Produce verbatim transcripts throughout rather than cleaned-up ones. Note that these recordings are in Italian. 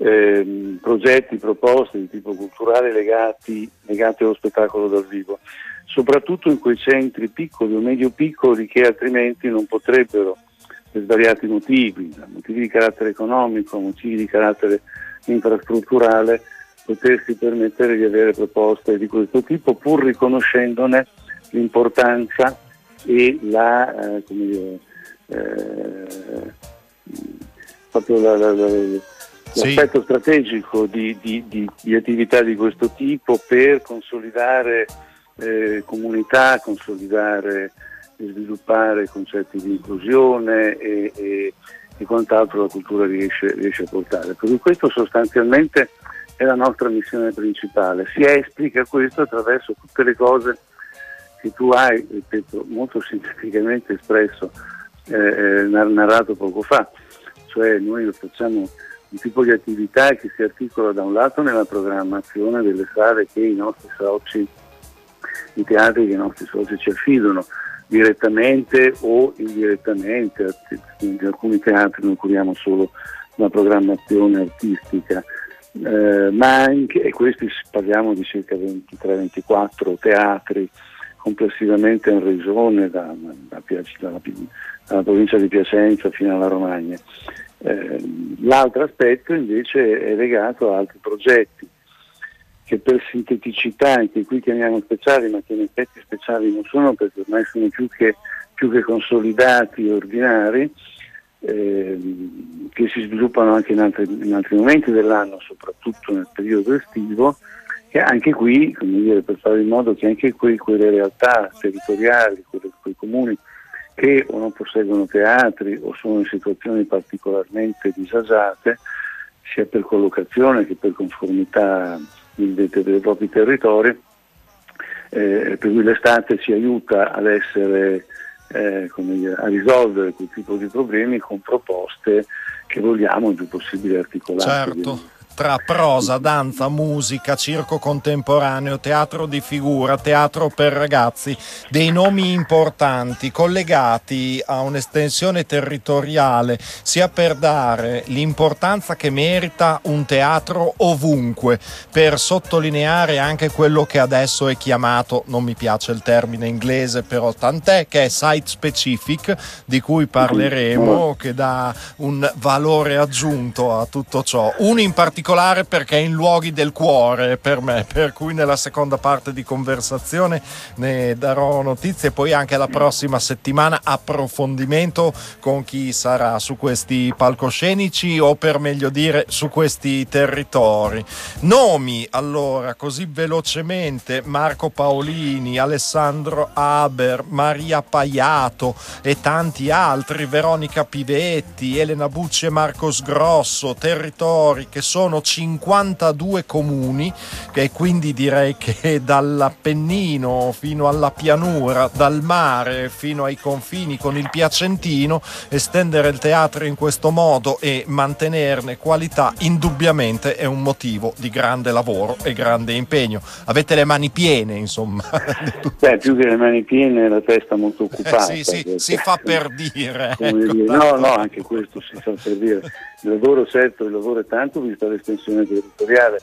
eh, progetti, proposte di tipo culturale legati, legati allo spettacolo dal vivo, soprattutto in quei centri piccoli o medio piccoli che altrimenti non potrebbero, per svariati motivi, motivi di carattere economico, motivi di carattere infrastrutturale, potersi permettere di avere proposte di questo tipo, pur riconoscendone l'importanza e la, eh, come dire, eh, proprio la, la, la, l'aspetto sì. strategico di, di, di, di attività di questo tipo per consolidare eh, comunità, consolidare e sviluppare concetti di inclusione e, e, e quant'altro la cultura riesce, riesce a portare. Per cui questo sostanzialmente è la nostra missione principale. Si esplica questo attraverso tutte le cose che tu hai, ripeto, molto sinteticamente espresso, eh, narrato poco fa. Cioè noi facciamo un tipo di attività che si articola da un lato nella programmazione delle sale che i nostri soci, i teatri che i nostri soci ci affidano, direttamente o indirettamente. In alcuni teatri noi curiamo solo una programmazione artistica, eh, ma anche, e questi parliamo di circa ventitré ventiquattro teatri complessivamente in regione, da, da, da, dalla provincia di Piacenza fino alla Romagna. Eh, l'altro aspetto invece è legato a altri progetti che per sinteticità, anche qui chiamiamo speciali, ma che in effetti speciali non sono, perché ormai sono più che, più che consolidati e ordinari, eh, che si sviluppano anche in altri, in altri momenti dell'anno, soprattutto nel periodo estivo, e anche qui, come dire, per fare in modo che anche qui quelle realtà territoriali, quelle, quei comuni che o non posseggono teatri o sono in situazioni particolarmente disagiate, sia per collocazione che per conformità dei, dei propri territori, eh, per cui l'estate ci aiuta ad essere, eh, come dire, a risolvere quel tipo di problemi con proposte che vogliamo il più possibile articolate. Certo. Tra prosa, danza, musica, circo contemporaneo, teatro di figura, teatro per ragazzi, dei nomi importanti collegati a un'estensione territoriale, sia per dare l'importanza che merita un teatro ovunque, per sottolineare anche quello che adesso è chiamato, non mi piace il termine inglese, però tant'è, che è site specific, di cui parleremo, che dà un valore aggiunto a tutto ciò. Uno in particolare perché è in luoghi del cuore per me, per cui nella seconda parte di conversazione ne darò notizie, poi anche la prossima settimana approfondimento con chi sarà su questi palcoscenici, o per meglio dire su questi territori. Nomi allora così velocemente: Marco Paolini, Alessandro Haber, Maria Paiato e tanti altri, Veronica Pivetti, Elena Bucci e Marcos Grosso. Territori che sono cinquantadue comuni, e quindi direi che dall'Appennino fino alla pianura, dal mare fino ai confini con il Piacentino, estendere il teatro in questo modo e mantenerne qualità indubbiamente è un motivo di grande lavoro e grande impegno. Avete le mani piene, insomma. Beh, più che le mani piene, la testa molto occupata. Eh, sì, sì, si fa per dire. Ecco, dire. No, no, anche questo si fa per dire. Il lavoro, certo, il lavoro è tanto, vista l'estensione territoriale.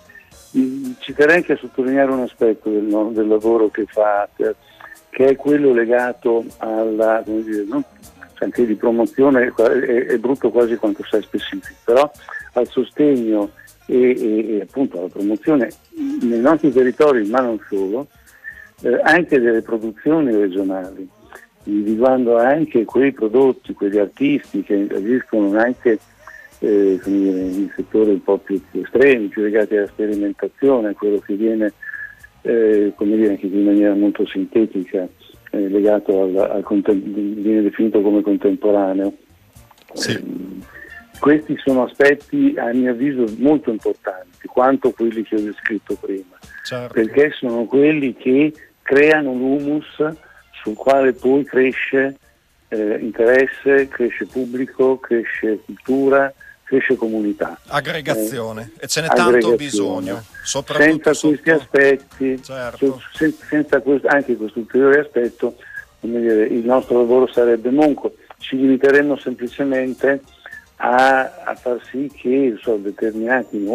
Ci terrei anche a sottolineare un aspetto del, no, del lavoro che fate, che è quello legato alla, come dire, non, anche di promozione, è, è brutto quasi quanto sei specifico, però al sostegno e, e, e appunto alla promozione nei nostri territori, ma non solo, eh, anche delle produzioni regionali, individuando anche quei prodotti, quegli artisti che agiscono anche eh, come dire, in settori un po' più, più estremi, più legati alla sperimentazione, quello che viene eh, come dire, anche in maniera molto sintetica eh, legato al, al contem- viene definito come contemporaneo. Sì. Eh, questi sono aspetti a mio avviso molto importanti, quanto quelli che ho descritto prima, certo. Perché sono quelli che creano l'humus sul quale poi cresce eh, interesse, cresce pubblico, cresce cultura, cresce comunità. Aggregazione, eh, e ce n'è tanto bisogno, soprattutto senza questi sotto... aspetti, certo. sen- senza questo, anche questo ulteriore aspetto, come dire, il nostro lavoro sarebbe monco. Ci limiteremmo semplicemente a, a far sì che so, determinati